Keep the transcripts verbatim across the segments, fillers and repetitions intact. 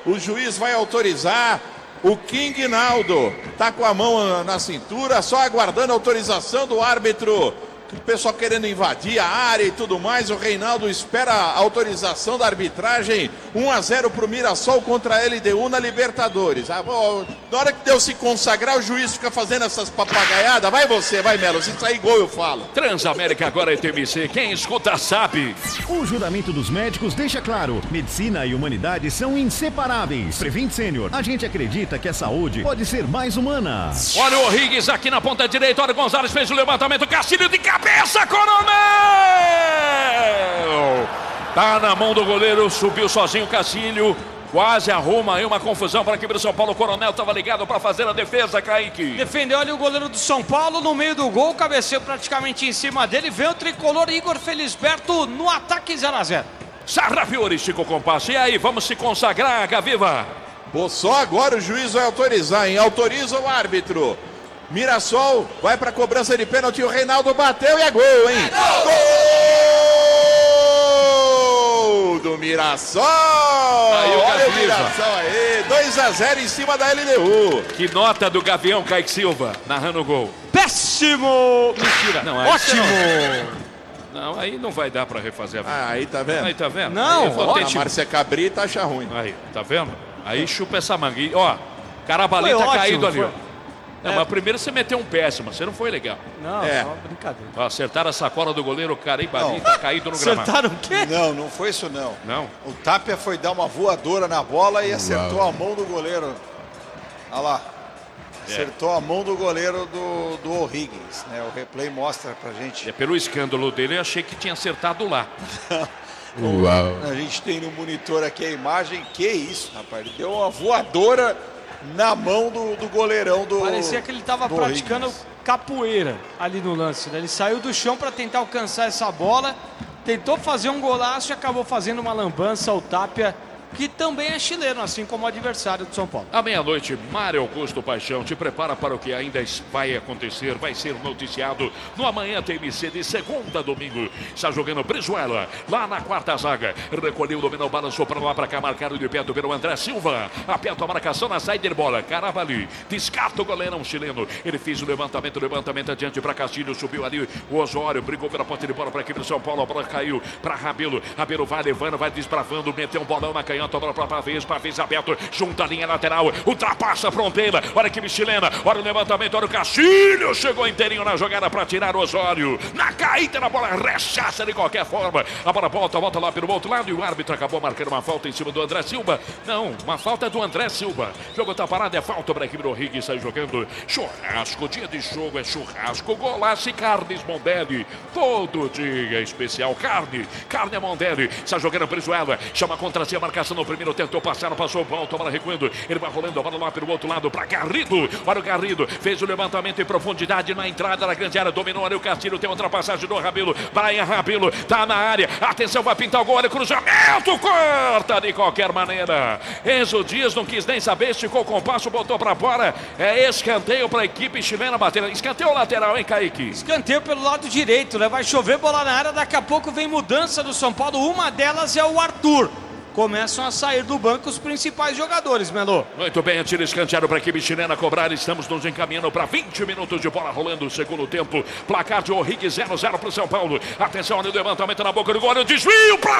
O juiz vai autorizar. O King Naldo tá com a mão na cintura, só aguardando a autorização do árbitro. O pessoal querendo invadir a área e tudo mais. O Reinaldo espera a autorização da arbitragem. um a zero pro Mirassol contra a L D U na Libertadores. Ah, bom, na hora que Deus se consagrar, o juiz fica fazendo essas papagaiadas. Vai você, vai Melo. Se sair gol, eu falo. Transamérica agora é T M C. Quem escuta sabe. O juramento dos médicos deixa claro: medicina e humanidade são inseparáveis. Prevent Sênior, a gente acredita que a saúde pode ser mais humana. Olha o Riggs aqui na ponta direita. Olha o Gonzalez fez o levantamento. Castilho de cabeça. Cabeça, Coronel! Tá na mão do goleiro, subiu sozinho o Castilho. Quase arruma aí uma confusão para a equipe do São Paulo. O Coronel estava ligado para fazer a defesa, Kaique. Defendeu ali o goleiro do São Paulo no meio do gol. Cabeceou praticamente em cima dele. Vem o tricolor Igor Felisberto no ataque zero a zero. Sarrafiori, Chico Compasso. E aí, vamos se consagrar, Gaviva? Pô, só agora o juiz vai autorizar, hein? Autoriza o árbitro. Mirassol vai para a cobrança de pênalti, o Reinaldo bateu e é gol, hein? Gol do Mirassol! Aí o Olha o Mirassol aí, dois a zero em cima da L D U. Que nota do Gavião, Kaique Silva, narrando o gol. Péssimo! Mentira, não, ótimo! Não, não, aí não vai dar para refazer a vida. Ah, aí tá vendo? Aí tá vendo? Não, aí, a Márcia Cabrita acha ruim. Aí, tá vendo? Aí chupa essa manga. E, ó, Carabalita ótimo, caído ali, foi... ó. Não, é. Mas primeiro você meteu um péssimo, você não foi legal. Não, é. só brincadeira. Acertaram a sacola do goleiro Carabalita tá caído no gramado. Acertaram o quê? Não, não foi isso não. Não? O Tapia foi dar uma voadora na bola e acertou a mão do goleiro. Olha lá. É. Acertou a mão do goleiro do, do O'Higgins, né? O replay mostra pra gente. É, pelo escândalo dele, eu achei que tinha acertado lá. Uau. A gente tem no monitor aqui a imagem. Que isso, rapaz? Ele deu uma voadora na mão do, do goleirão do... Parecia que ele estava praticando Higgins. Capoeira ali no lance, né? Ele saiu do chão para tentar alcançar essa bola, tentou fazer um golaço e acabou fazendo uma lambança ao Tapia, que também é chileno, assim como o adversário do São Paulo. À meia-noite, Mário Augusto Paixão te prepara para o que ainda vai acontecer, vai ser noticiado no Amanhã T M C de segunda a domingo. Está jogando Brizuela, lá na quarta zaga. Recolheu, dominou, balançou para lá, para cá, marcado de perto pelo André Silva. Aperta a marcação na saída de bola. Caravali, descarta o goleirão chileno. Ele fez o levantamento, levantamento adiante para Castilho, subiu ali o Osório, brigou pela ponta de bola para a equipe do São Paulo. A bola caiu para Rabelo. Rabelo vai levando, vai desbravando, meteu um bolão na canhota. Bola para Pavês, Pavês aberto, junta a linha lateral, ultrapassa a fronteira, olha a equipe chilena, olha o levantamento, olha o Castilho, chegou inteirinho na jogada para tirar o Osório, na caída na bola, rechaça de qualquer forma, a bola volta, volta lá pelo outro lado e o árbitro acabou marcando uma falta em cima do André Silva. Não, uma falta do André Silva, o jogo tá parado, é falta para a equipe do Riggs, sai jogando churrasco, dia de jogo é churrasco, golaço e carnes Mondelli, todo dia é especial, carne, carne é Mondelli, sai jogando Brizuela, chama contra si a marcação no primeiro, tentou passar, não passou, volta, a bola recuando, ele vai rolando, a bola lá pelo outro lado, para Garrido, olha o Garrido, fez o levantamento em profundidade na entrada da grande área, dominou ali o Castilho, tem ultrapassagem do Rabelo, Brian Rabelo, tá na área, atenção, vai pintar o gol, olha o cruzamento, corta de qualquer maneira, Enzo Dias não quis nem saber, esticou com o passo, botou para fora, é escanteio para a equipe chilena bater, escanteio lateral, hein, Kaique? Escanteio pelo lado direito, né? Vai chover bola na área, daqui a pouco vem mudança do São Paulo, uma delas é o Arthur. Começam a sair do banco os principais jogadores, Melo. Muito bem, tiro escanteado para a equipe chilena cobrar. Estamos nos encaminhando para vinte minutos de bola rolando o segundo tempo. Placar de O'Higgins zero a zero para o São Paulo. Atenção ali, levantamento na boca do gol. Desvio para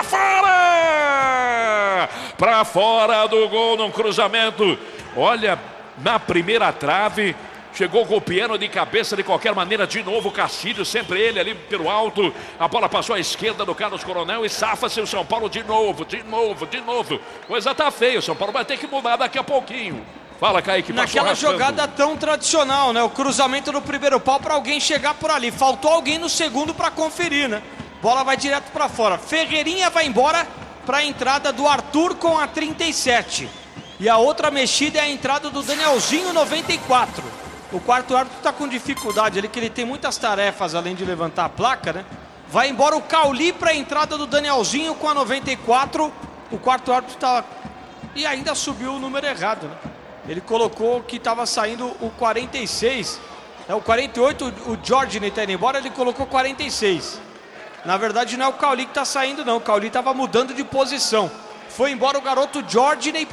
fora! Para fora do gol num cruzamento. Olha, na primeira trave. Chegou golpeando de cabeça de qualquer maneira, de novo o Castilho, sempre ele ali pelo alto, a bola passou à esquerda do Carlos Coronel e safa-se o São Paulo de novo, de novo, de novo, coisa tá feia, o São Paulo vai ter que mudar daqui a pouquinho. Fala, Kaique, naquela jogada tão tradicional, né, o cruzamento no primeiro pau para alguém chegar por ali, faltou alguém no segundo para conferir, né, bola vai direto para fora, Ferreirinha vai embora para a entrada do Arthur com a trinta e sete, e a outra mexida é a entrada do Danielzinho noventa e quatro. O quarto árbitro está com dificuldade ali, que ele tem muitas tarefas além de levantar a placa, né? Vai embora o Cauli para a entrada do Danielzinho com a noventa e quatro. O quarto árbitro está... E ainda subiu o número errado, né? Ele colocou que estava saindo o quarenta e seis. É o quarenta e oito, o Jorginho está indo embora, ele colocou quarenta e seis. Na verdade não é o Cauli que está saindo não, o Cauli estava mudando de posição. Foi embora o garoto Jorginho